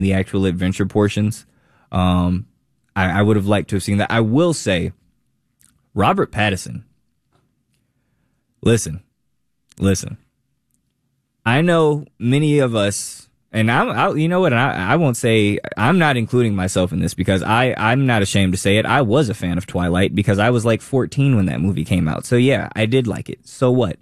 the actual adventure portions. I would have liked to have seen that. I will say, Robert Pattinson. Listen. I know many of us, and you know what? And I won't say I'm not including myself in this because I'm not ashamed to say it. I was a fan of Twilight because I was like 14 when that movie came out. So yeah, I did like it. So what?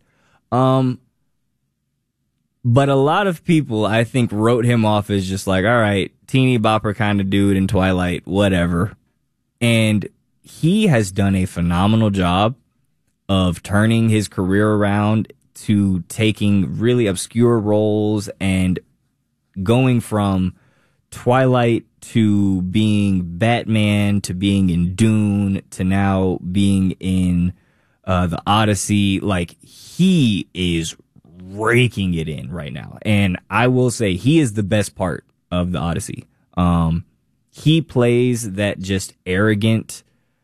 But a lot of people, I think, wrote him off as just like, all right, teeny bopper kind of dude in Twilight, whatever. And he has done a phenomenal job of turning his career around to taking really obscure roles and going from Twilight to being Batman to being in Dune to now being in the Odyssey. Like, he is raking it in right now. And I will say he is the best part of the Odyssey. He plays that just arrogant,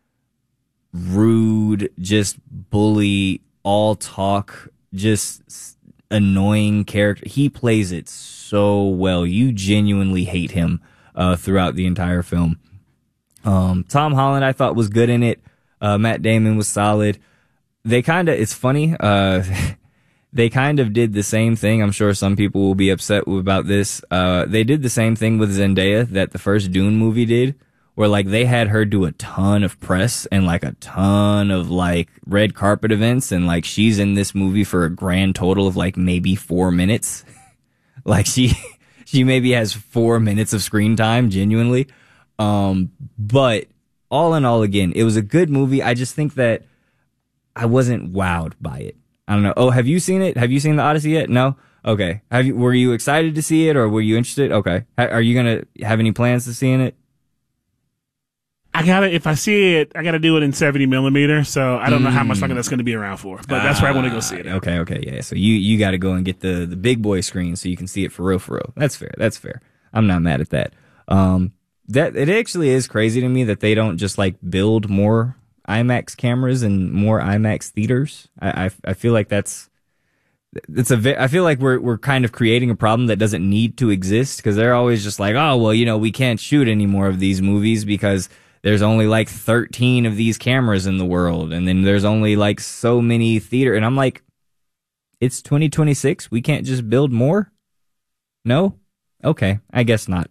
rude, just bully, all talk, just annoying character. He plays it so well. You genuinely hate him throughout the entire film. Tom Holland, I thought, was good in it. Matt Damon was solid. It's funny, they kind of did the same thing. I'm sure some people will be upset about this. They did the same thing with Zendaya that the first Dune movie did, where like they had her do a ton of press and like a ton of like red carpet events, and like she's in this movie for a grand total of like maybe 4 minutes. Like she maybe has 4 minutes of screen time, genuinely. But all in all, again, it was a good movie. I just think that I wasn't wowed by it. I don't know. Oh, have you seen it? Have you seen the Odyssey yet? No? Okay. Were you excited to see it, or were you interested? Okay. Are you going to have any plans to seeing it? If I see it, I gotta do it in 70 millimeter, so I don't know how much longer that's gonna be around for, but that's where I want to go see it. Okay, yeah. So you gotta go and get the big boy screen so you can see it for real. That's fair. I'm not mad at that. That it actually is crazy to me that they don't just like build more IMAX cameras and more IMAX theaters. I feel like I feel like we're kind of creating a problem that doesn't need to exist, because they're always just like, oh, well, you know, we can't shoot any more of these movies because there's only like 13 of these cameras in the world, and then there's only like so many theater. And I'm like, it's 2026. We can't just build more? No? Okay, I guess not.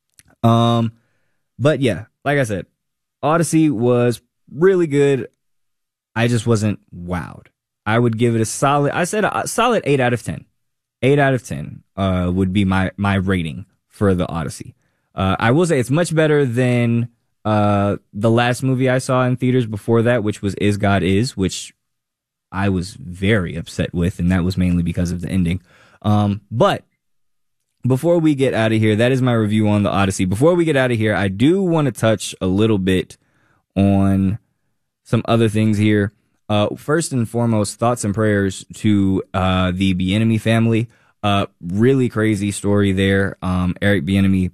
But yeah, like I said, Odyssey was really good. I just wasn't wowed. I would give it a solid 8 out of 10. 8 out of 10 would be my rating for the Odyssey. I will say it's much better than the last movie I saw in theaters before that, which was Is God Is, which I was very upset with, and that was mainly because of the ending. But before we get out of here, that is my review on the Odyssey. Before we get out of here, I do want to touch a little bit on some other things here. First and foremost, thoughts and prayers to the Bieniemy family. Really crazy story there. Eric Bieniemy,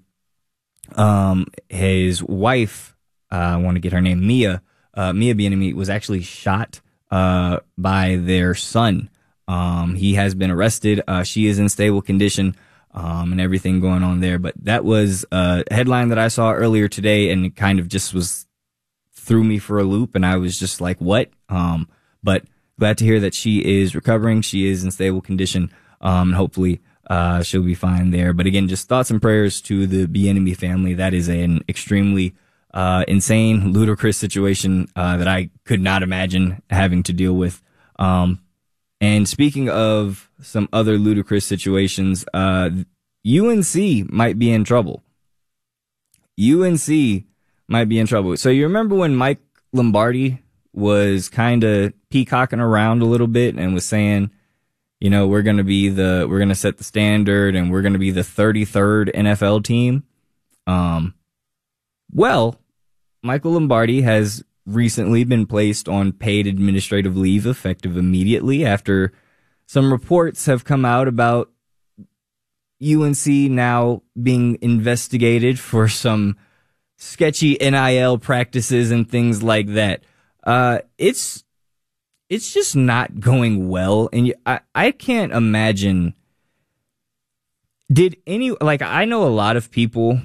his wife, I want to get her name, Mia Bieniemy, was actually shot by their son. He has been arrested. She is in stable condition, and everything going on there. But that was a headline that I saw earlier today, and it kind of just threw me for a loop, and I was just like, what? But glad to hear that she is recovering. She is in stable condition, and hopefully she'll be fine there. But again, just thoughts and prayers to the Bieniemy family. That is an extremely insane, ludicrous situation that I could not imagine having to deal with. And speaking of some other ludicrous situations, UNC might be in trouble. UNC might be in trouble. So you remember when Mike Lombardi was kind of peacocking around a little bit and was saying, you know, we're going to set the standard and we're going to be the 33rd NFL team. Well, Michael Lombardi has recently been placed on paid administrative leave effective immediately after some reports have come out about UNC now being investigated for some sketchy NIL practices and things like that. It's just not going well, and I can't imagine. Did any, like, I know a lot of people